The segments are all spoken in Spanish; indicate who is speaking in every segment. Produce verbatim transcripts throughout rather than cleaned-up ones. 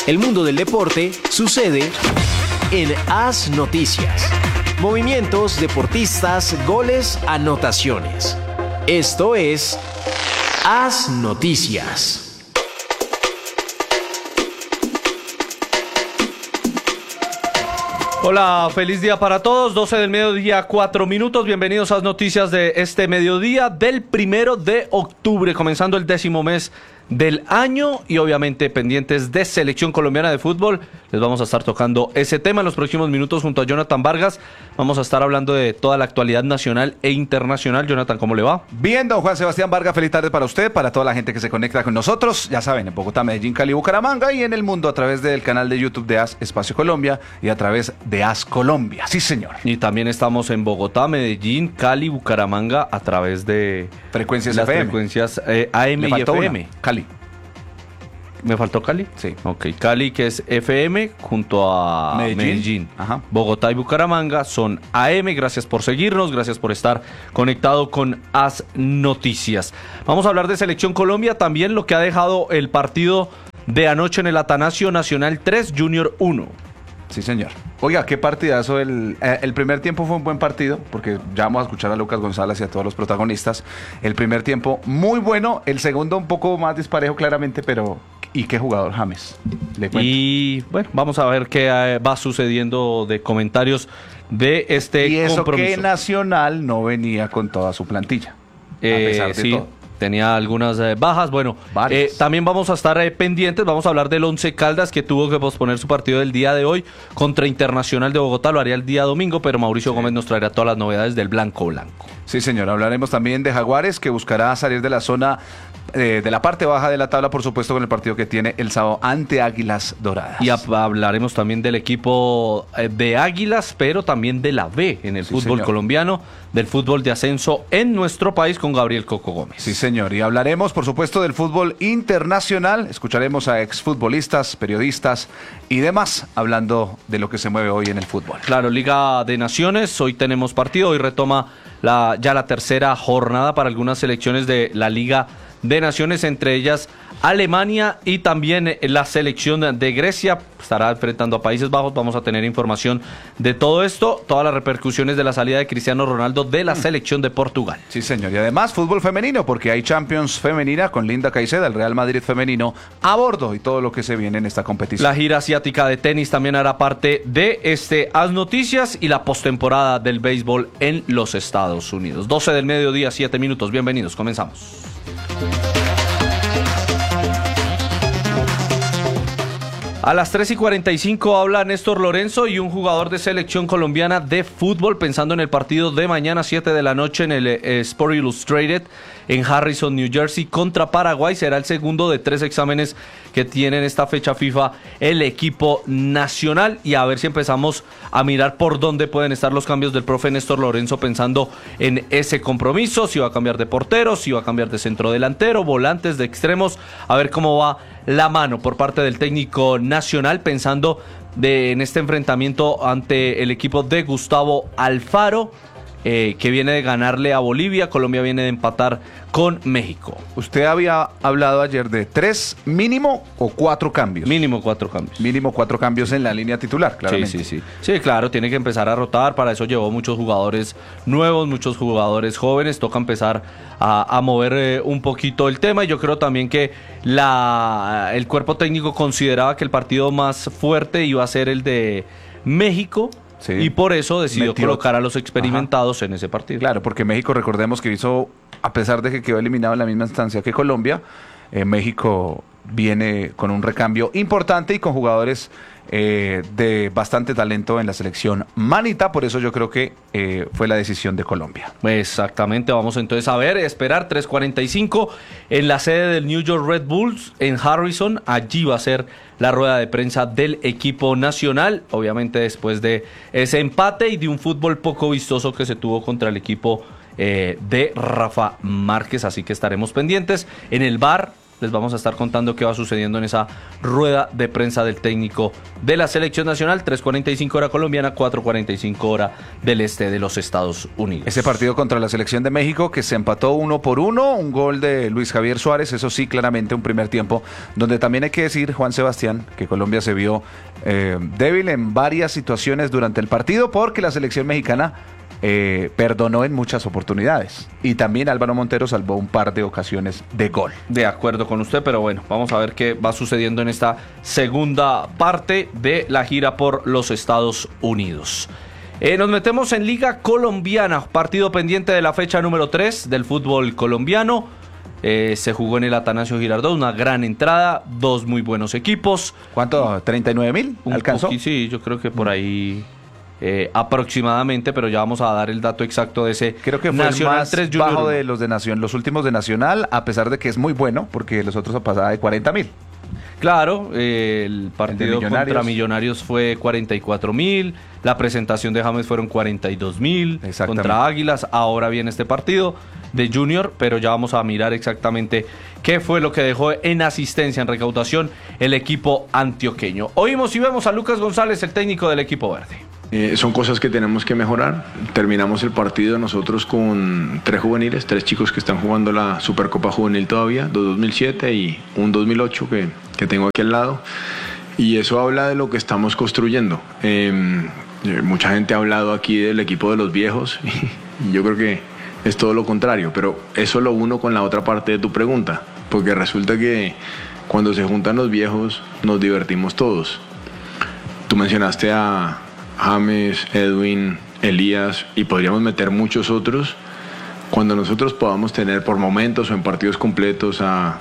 Speaker 1: El mundo del deporte sucede en AS Noticias. Movimientos, deportistas, goles, anotaciones. Esto es AS Noticias.
Speaker 2: Hola, feliz día para todos, doce del mediodía, cuatro minutos, bienvenidos a las noticias de este mediodía del primero de octubre, comenzando el décimo mes del año y obviamente pendientes de Selección Colombiana de Fútbol. Les vamos a estar tocando ese tema en los próximos minutos junto a Jonathan Vargas. Vamos a estar hablando de toda la actualidad nacional e internacional. Jonathan, ¿cómo le va?
Speaker 3: Bien, don Juan Sebastián Vargas, feliz tarde para usted, para toda la gente que se conecta con nosotros. Ya saben, en Bogotá, Medellín, Cali, Bucaramanga y en el mundo a través del canal de YouTube de AS Espacio Colombia y a través de AS Colombia. Sí, señor.
Speaker 2: Y también estamos en Bogotá, Medellín, Cali, Bucaramanga a través de
Speaker 3: frecuencias
Speaker 2: las
Speaker 3: F M.
Speaker 2: frecuencias eh, A M y F M.
Speaker 3: Una. Cali.
Speaker 2: ¿Me faltó Cali?
Speaker 3: Sí.
Speaker 2: Ok, Cali, que es F M, junto a
Speaker 3: Medellín.
Speaker 2: Medellín.
Speaker 3: Ajá.
Speaker 2: Bogotá y Bucaramanga son A M. Gracias por seguirnos, gracias por estar conectado con AS Noticias. Vamos a hablar de Selección Colombia, también lo que ha dejado el partido de anoche en el Atanasio Nacional tres, Junior uno.
Speaker 3: Sí, señor. Oiga, qué partidazo. El, eh, el primer tiempo fue un buen partido, porque ya vamos a escuchar a Lucas González y a todos los protagonistas. El primer tiempo muy bueno, el segundo un poco más disparejo claramente, pero... ¿Y qué jugador, James? Le cuento.
Speaker 2: Y bueno, vamos a ver qué eh, va sucediendo de comentarios de este
Speaker 3: y eso
Speaker 2: compromiso.
Speaker 3: que Nacional no venía con toda su plantilla,
Speaker 2: Eh,
Speaker 3: a pesar de
Speaker 2: sí.
Speaker 3: todo.
Speaker 2: Tenía algunas eh, bajas. Bueno, eh, también vamos a estar eh, pendientes. Vamos a hablar del Once Caldas, que tuvo que posponer su partido del día de hoy contra Internacional de Bogotá. Lo haría el día domingo, pero Mauricio sí. Gómez nos traerá todas las novedades del Blanco Blanco.
Speaker 3: Sí, señor. Hablaremos también de Jaguares, que buscará salir de la zona eh, de la parte baja de la tabla, por supuesto, con el partido que tiene el sábado ante Águilas Doradas.
Speaker 2: Y hablaremos también del equipo eh, de Águilas, pero también de la B en el sí, fútbol señor. colombiano, del fútbol de ascenso en nuestro país con Gabriel Coco Gómez.
Speaker 3: Sí, señor. Y hablaremos, por supuesto, del fútbol internacional. Escucharemos a exfutbolistas, periodistas y demás hablando de lo que se mueve hoy en el fútbol.
Speaker 2: Claro, Liga de Naciones. Hoy tenemos partido. Hoy retoma la, ya la tercera jornada para algunas selecciones de la Liga de Naciones, entre ellas Alemania y también la selección de Grecia estará enfrentando a Países Bajos. Vamos a tener información de todo esto, todas las repercusiones de la salida de Cristiano Ronaldo de la selección de Portugal.
Speaker 3: Sí, señor, y además fútbol femenino, porque hay Champions femenina con Linda Caicedo, el Real Madrid femenino a bordo y todo lo que se viene en esta competición.
Speaker 2: La gira asiática de tenis también hará parte de este AS Noticias y la postemporada del béisbol en los Estados Unidos. doce del mediodía, siete minutos, bienvenidos, comenzamos. A las tres y cuarenta y cinco habla Néstor Lorenzo y un jugador de selección colombiana de fútbol pensando en el partido de mañana siete de la noche en el eh, Sport Illustrated en Harrison, New Jersey contra Paraguay. Será el segundo de tres exámenes que tiene en esta fecha FIFA el equipo nacional y a ver si empezamos a mirar por dónde pueden estar los cambios del profe Néstor Lorenzo pensando en ese compromiso, si va a cambiar de portero, si va a cambiar de centro delantero, volantes, de extremos, a ver cómo va la mano por parte del técnico nacional pensando de, en este enfrentamiento ante el equipo de Gustavo Alfaro, eh, que viene de ganarle a Bolivia. Colombia viene de empatar con México.
Speaker 3: Usted había hablado ayer de tres mínimo o cuatro cambios.
Speaker 2: Mínimo cuatro cambios.
Speaker 3: Mínimo cuatro cambios en la línea titular, claramente.
Speaker 2: Sí, sí, sí. Sí, claro, tiene que empezar a rotar. Para eso llevó muchos jugadores nuevos, muchos jugadores jóvenes. Toca empezar a, a mover eh, un poquito el tema. Y yo creo también que la, el cuerpo técnico consideraba que el partido más fuerte iba a ser el de México. Sí. Y por eso decidió Metió. colocar a los experimentados Ajá. en ese partido.
Speaker 3: Claro, porque México, recordemos que hizo, a pesar de que quedó eliminado en la misma instancia que Colombia, eh, México viene con un recambio importante y con jugadores eh, de bastante talento en la selección manita, por eso yo creo que eh, fue la decisión de Colombia.
Speaker 2: Exactamente, vamos entonces a ver, esperar tres cuarenta y cinco en la sede del New York Red Bulls en Harrison. Allí va a ser la rueda de prensa del equipo nacional, obviamente después de ese empate y de un fútbol poco vistoso que se tuvo contra el equipo eh, de Rafa Márquez, así que estaremos pendientes en el bar les vamos a estar contando qué va sucediendo en esa rueda de prensa del técnico de la selección nacional. Tres cuarenta y cinco hora colombiana, cuatro cuarenta y cinco hora del este de los Estados Unidos.
Speaker 3: Ese partido contra la selección de México que se empató uno por uno, un gol de Luis Javier Suárez, eso sí, claramente un primer tiempo, donde también hay que decir, Juan Sebastián, que Colombia se vio eh, débil en varias situaciones durante el partido porque la selección mexicana Eh, perdonó en muchas oportunidades y también Álvaro Montero salvó un par de ocasiones de gol.
Speaker 2: De acuerdo con usted, pero bueno, vamos a ver qué va sucediendo en esta segunda parte de la gira por los Estados Unidos. Eh, nos metemos en Liga Colombiana, partido pendiente de la fecha número tres del fútbol colombiano. Eh, se jugó en el Atanasio Girardot, una gran entrada, dos muy buenos equipos.
Speaker 3: ¿Cuánto? ¿treinta y nueve mil? ¿Alcanzó?
Speaker 2: Poqui, sí, yo creo que por ahí eh, aproximadamente, pero ya vamos a dar el dato exacto de ese.
Speaker 3: Creo que fue
Speaker 2: Nacional
Speaker 3: el más
Speaker 2: tres Junior
Speaker 3: bajo
Speaker 2: uno.
Speaker 3: de los de Nación, los últimos de Nacional, a pesar de que es muy bueno, porque los otros pasaba de cuarenta mil.
Speaker 2: Claro, eh, el partido
Speaker 3: Millonarios.
Speaker 2: contra Millonarios fue cuarenta y cuatro mil, la presentación de James fueron cuarenta y dos mil,
Speaker 3: Exactamente.
Speaker 2: contra Águilas, ahora viene este partido de Junior, pero ya vamos a mirar exactamente qué fue lo que dejó en asistencia, en recaudación, el equipo antioqueño. Oímos y vemos a Lucas González, el técnico del equipo verde.
Speaker 4: Eh, son cosas que tenemos que mejorar. Terminamos el partido nosotros con tres juveniles, tres chicos que están jugando la Supercopa Juvenil todavía, dos dos mil siete y un dos mil ocho que, que tengo aquí al lado. Y eso habla de lo que estamos construyendo. Eh, mucha gente ha hablado aquí del equipo de los viejos y yo creo que es todo lo contrario, pero eso lo uno con la otra parte de tu pregunta, porque resulta que cuando se juntan los viejos nos divertimos todos. Tú mencionaste a James, Edwin, Elías y podríamos meter muchos otros. Cuando nosotros podamos tener por momentos o en partidos completos a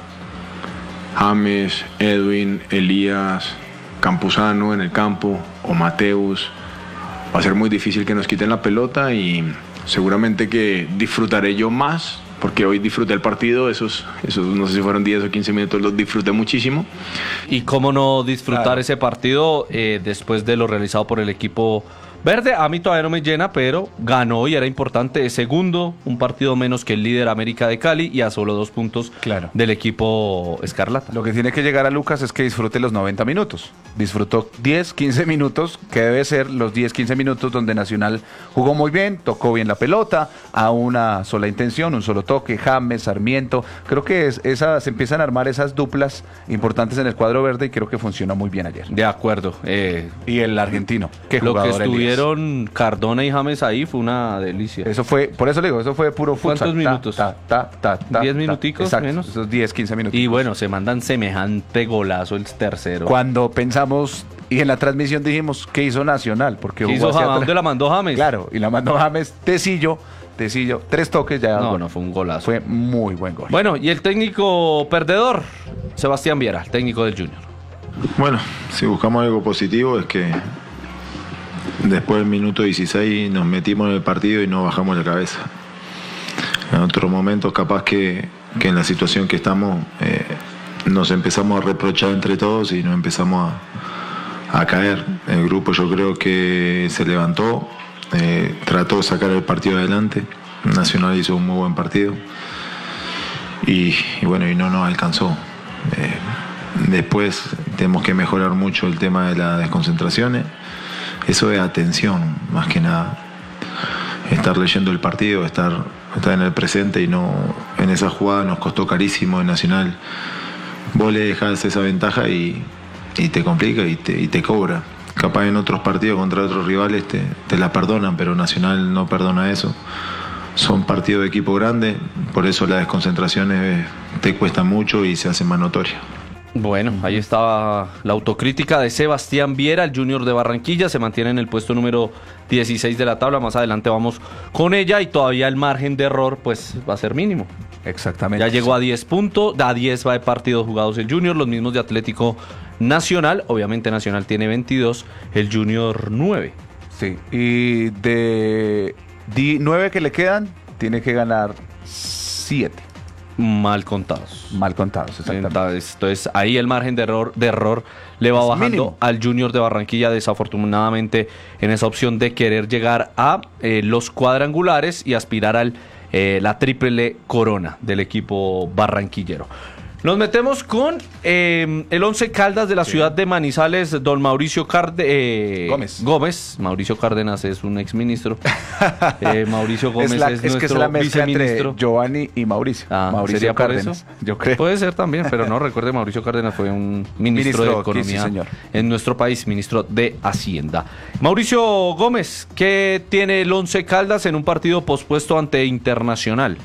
Speaker 4: James, Edwin, Elías, Campuzano en el campo o Mateus, va a ser muy difícil que nos quiten la pelota y seguramente que disfrutaré yo más, porque hoy disfruté el partido, esos, esos no sé si fueron diez o quince minutos, los disfruté muchísimo.
Speaker 2: Y cómo no disfrutar
Speaker 3: Claro.
Speaker 2: ese partido eh, después de lo realizado por el equipo verde. A mí todavía no me llena, pero ganó y era importante. Es segundo, un partido menos que el líder América de Cali y a solo dos puntos
Speaker 3: Claro.
Speaker 2: del equipo Escarlata.
Speaker 3: Lo que tiene que llegar a Lucas es que disfrute los noventa minutos. Disfrutó diez, quince minutos, que debe ser los diez, quince minutos donde Nacional jugó muy bien, tocó bien la pelota, a una sola intención, un solo toque, James, Sarmiento. Creo que es, esa, se empiezan a armar esas duplas importantes en el cuadro verde y creo que funciona muy bien ayer.
Speaker 2: De acuerdo. Eh,
Speaker 3: Y el argentino, qué
Speaker 2: lo que
Speaker 3: jugador, Elías.
Speaker 2: estuvieron Cardona y James ahí fue una delicia.
Speaker 3: Eso fue, por eso le digo, eso fue puro futsal.
Speaker 2: ¿Cuántos
Speaker 3: Ta,
Speaker 2: minutos?
Speaker 3: Ta, ta, ta, ta,
Speaker 2: ¿Diez
Speaker 3: ta.
Speaker 2: minuticos
Speaker 3: Exacto,
Speaker 2: menos?
Speaker 3: esos diez, quince minutos.
Speaker 2: Y bueno, se mandan semejante golazo el tercero.
Speaker 3: Cuando pensamos, y en la transmisión dijimos, ¿qué hizo Nacional? Porque
Speaker 2: ¿Qué
Speaker 3: hubo
Speaker 2: hizo
Speaker 3: hacia
Speaker 2: James?
Speaker 3: atrás-
Speaker 2: ¿Dónde la mandó James?
Speaker 3: Claro, y la mandó James, Tecillo, Tecillo, tres toques ya.
Speaker 2: No,
Speaker 3: gol.
Speaker 2: no, fue un golazo.
Speaker 3: Fue muy buen gol.
Speaker 2: Bueno, y el técnico perdedor, Sebastián Viera, el técnico del Junior.
Speaker 5: Bueno, si buscamos algo positivo es que después del minuto dieciséis nos metimos en el partido y no bajamos la cabeza. En otros momentos capaz que, que en la situación que estamos eh, nos empezamos a reprochar entre todos y nos empezamos a, a caer. El grupo yo creo que se levantó, eh, trató de sacar el partido adelante. Nacional hizo un muy buen partido y, y bueno, y no nos alcanzó. Eh, después tenemos que mejorar mucho el tema de las desconcentraciones. Eso es atención, más que nada. Estar leyendo el partido, estar, estar en el presente y no en esa jugada nos costó carísimo en Nacional. Vos le dejás esa ventaja y, y te complica y te, y te cobra. Capaz en otros partidos contra otros rivales te, te la perdonan, pero Nacional no perdona eso. Son partidos de equipo grande, por eso las desconcentraciones te cuestan mucho y se hacen más notorias.
Speaker 2: Bueno, ahí estaba la autocrítica de Sebastián Viera, el Junior de Barranquilla, se mantiene en el puesto número dieciséis de la tabla, más adelante vamos con ella y todavía el margen de error pues va a ser mínimo.
Speaker 3: Exactamente.
Speaker 2: Ya llegó a diez puntos, a diez va de partidos jugados el Junior, los mismos de Atlético Nacional, obviamente Nacional tiene veintidós, el Junior nueve.
Speaker 3: Sí, y de di- nueve que le quedan, tiene que ganar siete.
Speaker 2: Mal contados.
Speaker 3: Mal contados, exactamente.
Speaker 2: Entonces ahí el margen de error, de error le va
Speaker 3: Es
Speaker 2: bajando
Speaker 3: mínimo.
Speaker 2: al Junior de Barranquilla, desafortunadamente en esa opción de querer llegar a eh, los cuadrangulares y aspirar al eh, la triple corona del equipo barranquillero. Nos metemos con eh, el Once Caldas de la sí. ciudad de Manizales, don Mauricio Cárdenas. Eh,
Speaker 3: Gómez.
Speaker 2: Gómez. Mauricio Cárdenas es un exministro. eh, Mauricio Gómez es,
Speaker 3: la,
Speaker 2: es,
Speaker 3: es
Speaker 2: nuestro
Speaker 3: que es la mezcla
Speaker 2: viceministro.
Speaker 3: Entre Giovanni y Mauricio.
Speaker 2: Ah,
Speaker 3: Mauricio
Speaker 2: ¿sería
Speaker 3: Cárdenas,
Speaker 2: por eso?
Speaker 3: Yo creo.
Speaker 2: Puede ser también, pero no, recuerde, Mauricio Cárdenas fue un ministro, ministro de Economía sí, señor. en nuestro país, ministro de Hacienda. Mauricio Gómez, ¿qué tiene el Once Caldas en un partido pospuesto ante Internacional?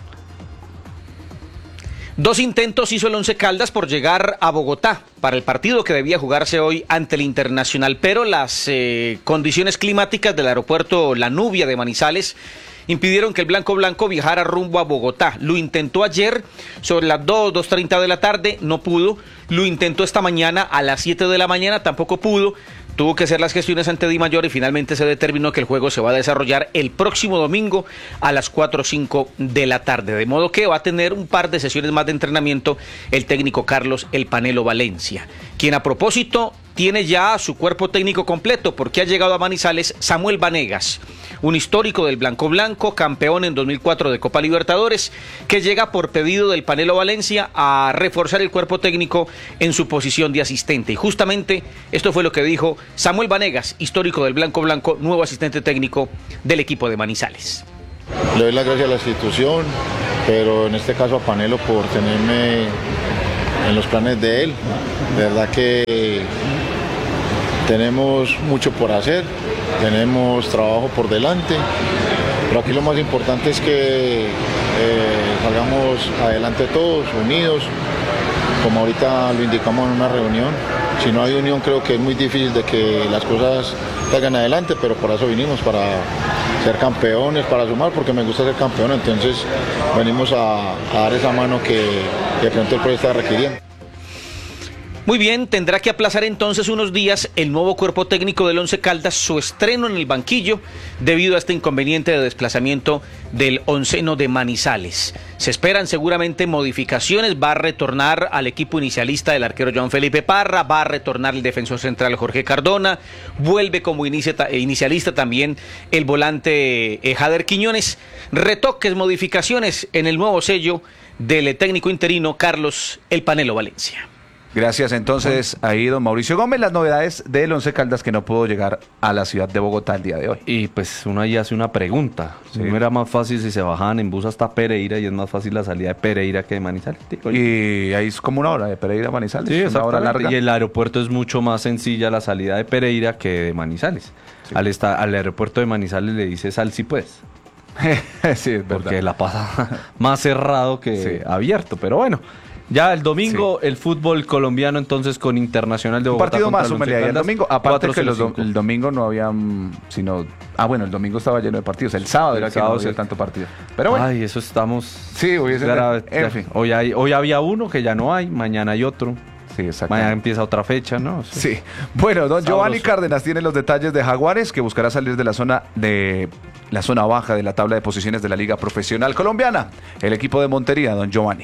Speaker 6: Dos intentos hizo el Once Caldas por llegar a Bogotá para el partido que debía jugarse hoy ante el Internacional, pero las eh, condiciones climáticas del aeropuerto La Nubia de Manizales impidieron que el Blanco Blanco viajara rumbo a Bogotá. Lo intentó ayer sobre las dos, dos treinta de la tarde, no pudo. Lo intentó esta mañana a las siete de la mañana, tampoco pudo. Tuvo que hacer las gestiones ante Dimayor y finalmente se determinó que el juego se va a desarrollar el próximo domingo a las cuatro o cinco de la tarde. De modo que va a tener un par de sesiones más de entrenamiento el técnico Carlos El Panelo Valencia, quien a propósito tiene ya su cuerpo técnico completo porque ha llegado a Manizales Samuel Vanegas, un histórico del Blanco Blanco, campeón en dos mil cuatro de Copa Libertadores, que llega por pedido del Panelo Valencia a reforzar el cuerpo técnico en su posición de asistente. Y justamente esto fue lo que dijo Samuel Vanegas, histórico del Blanco Blanco, nuevo asistente técnico del equipo de Manizales.
Speaker 7: Le doy las gracias a la institución, pero en este caso a Panelo por tenerme en los planes de él. De verdad que tenemos mucho por hacer, tenemos trabajo por delante, pero aquí lo más importante es que eh, salgamos adelante todos, unidos, como ahorita lo indicamos en una reunión. Si no hay unión, creo que es muy difícil de que las cosas salgan adelante, pero por eso vinimos, para ser campeones, para sumar, porque me gusta ser campeón, entonces venimos a, a dar esa mano que, que de pronto el proyecto está requiriendo.
Speaker 6: Muy bien, tendrá que aplazar entonces unos días el nuevo cuerpo técnico del Once Caldas su estreno en el banquillo debido a este inconveniente de desplazamiento del onceno de Manizales. Se esperan seguramente modificaciones, va a retornar al equipo inicialista el arquero Joan Felipe Parra, va a retornar el defensor central Jorge Cardona, vuelve como inicialista también el volante eh, Jader Quiñones, retoques, modificaciones en el nuevo sello del técnico interino Carlos El Panelo Valencia.
Speaker 3: Gracias entonces ahí don Mauricio Gómez, las novedades del Once Caldas que no pudo llegar a la ciudad de Bogotá el día de hoy.
Speaker 2: Y pues uno ahí hace una pregunta, sí. ¿No era más fácil si se bajaban en bus hasta Pereira y es más fácil la salida de Pereira que de Manizales?
Speaker 3: Y ahí es como una hora de Pereira a Manizales,
Speaker 2: sí,
Speaker 3: una hora larga.
Speaker 2: Y el aeropuerto es mucho más sencilla la salida de Pereira que de Manizales. Sí. Al, esta, al aeropuerto de Manizales le dice sal si puedes.
Speaker 3: Sí, es
Speaker 2: porque
Speaker 3: verdad.
Speaker 2: la pasa más cerrado que sí. abierto, pero bueno. Ya el domingo, sí. el fútbol colombiano entonces con Internacional de Bogotá.
Speaker 3: Un partido más, súmele ahí el domingo. Aparte que los do, el domingo no había, sino... Ah, bueno, el domingo estaba lleno de partidos. El sábado el era sábado que no había tanto partido. Pero bueno.
Speaker 2: Ay, eso estamos...
Speaker 3: Sí, hubiese...
Speaker 2: Grave, en fin. Hoy, hay, hoy había uno que ya no hay, mañana hay otro.
Speaker 3: Sí, exacto.
Speaker 2: Mañana empieza otra fecha, ¿no?
Speaker 3: Sí. sí. Bueno, don Sabroso. Giovanni Cárdenas tiene los detalles de Jaguares, que buscará salir de la zona de la zona baja de la tabla de posiciones de la Liga Profesional Colombiana. El equipo de Montería, don Giovanni.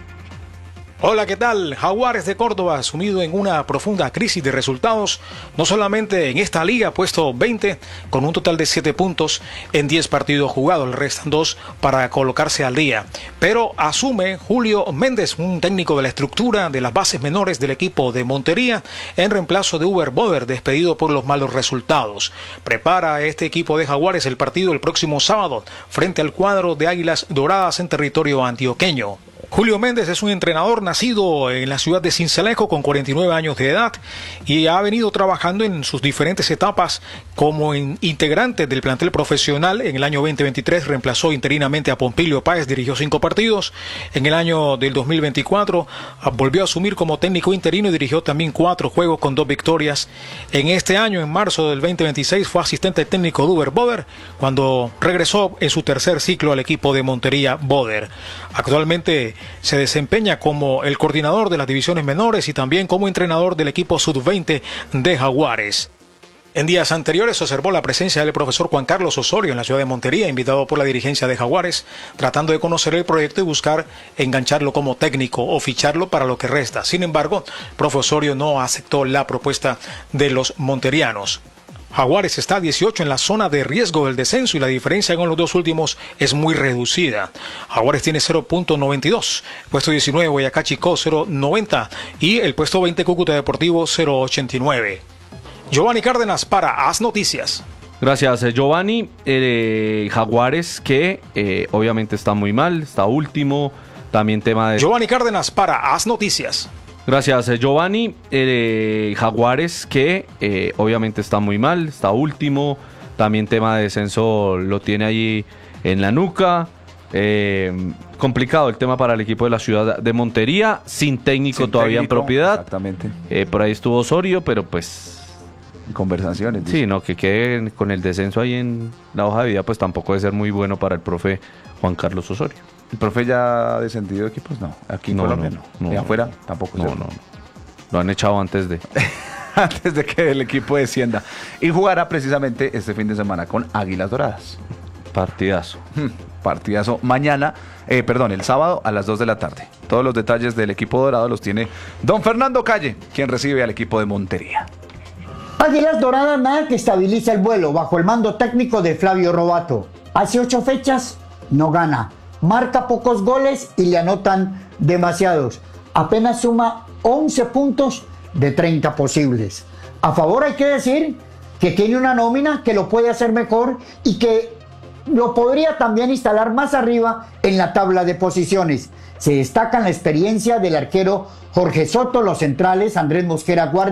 Speaker 8: Hola, ¿qué tal? Jaguares de Córdoba, sumido en una profunda crisis de resultados, no solamente en esta liga, puesto veinte, con un total de siete puntos en diez partidos jugados, le restan dos para colocarse al día. Pero asume Julio Méndez, un técnico de la estructura de las bases menores del equipo de Montería, en reemplazo de Uber Boder, despedido por los malos resultados. Prepara a este equipo de Jaguares el partido el próximo sábado, frente al cuadro de Águilas Doradas en territorio antioqueño. Julio Méndez es un entrenador nacido en la ciudad de Sincelejo con cuarenta y nueve años de edad y ha venido trabajando en sus diferentes etapas como in- integrante del plantel profesional. En el año veinte veintitrés reemplazó interinamente a Pompilio Páez, dirigió cinco partidos. En el año del dos mil veinticuatro volvió a asumir como técnico interino y dirigió también cuatro juegos con dos victorias. En este año, en marzo del veinte veintiséis, fue asistente técnico de Uber Boder cuando regresó en su tercer ciclo al equipo de Montería Boder. Actualmente se desempeña como el coordinador de las divisiones menores y también como entrenador del equipo sub veinte de Jaguares. En días anteriores se observó la presencia del profesor Juan Carlos Osorio en la ciudad de Montería, invitado por la dirigencia de Jaguares, tratando de conocer el proyecto y buscar engancharlo como técnico o ficharlo para lo que resta. Sin embargo, el profesor Osorio no aceptó la propuesta de los monterianos. Jaguares está a dieciocho en la zona de riesgo del descenso y la diferencia con los dos últimos es muy reducida. Jaguares tiene cero punto noventa y dos, puesto diecinueve Boyacá Chicó cero punto noventa y el puesto veinte Cúcuta Deportivo cero punto ochenta y nueve. Giovanni Cárdenas para As Noticias.
Speaker 2: Gracias, eh, Giovanni. Eh, Jaguares que eh, obviamente está muy mal, está último. También tema de...
Speaker 8: Giovanni Cárdenas para As Noticias.
Speaker 2: Gracias, eh, Giovanni. Eh, Jaguares que eh, obviamente está muy mal, está último. También tema de descenso lo tiene ahí en la nuca. Eh, complicado el tema para el equipo de la ciudad de Montería, sin técnico
Speaker 3: Sin
Speaker 2: todavía
Speaker 3: técnico,
Speaker 2: en propiedad.
Speaker 3: Exactamente.
Speaker 2: Eh, por ahí estuvo Osorio, pero pues...
Speaker 3: Conversaciones.
Speaker 2: Sí, no, que quede con el descenso ahí en la hoja de vida, pues tampoco debe ser muy bueno para el profe Juan Carlos Osorio.
Speaker 3: ¿El profe ya ha descendido de equipos? No, aquí en
Speaker 2: No,
Speaker 3: Colombia
Speaker 2: no,
Speaker 3: no.
Speaker 2: no,
Speaker 3: ¿Y
Speaker 2: no.
Speaker 3: afuera? Tampoco.
Speaker 2: No,
Speaker 3: ¿cierto?
Speaker 2: no, no. Lo han echado antes de...
Speaker 3: Antes de que el equipo descienda. Y jugará precisamente este fin de semana con Águilas Doradas.
Speaker 2: Partidazo.
Speaker 3: Hmm, Partidazo mañana, eh, perdón, el sábado a las dos de la tarde. Todos los detalles del equipo dorado los tiene don Fernando Calle, quien recibe al equipo de Montería.
Speaker 9: Águilas Doradas nada que estabiliza el vuelo bajo el mando técnico de Flavio Robato. Hace ocho fechas no gana, marca pocos goles y le anotan demasiados. Apenas suma once puntos de treinta posibles. A favor hay que decir que tiene una nómina que lo puede hacer mejor y que lo podría también instalar más arriba en la tabla de posiciones. Se destaca la experiencia del arquero Jorge Soto, los centrales Andrés Mosquera Guardia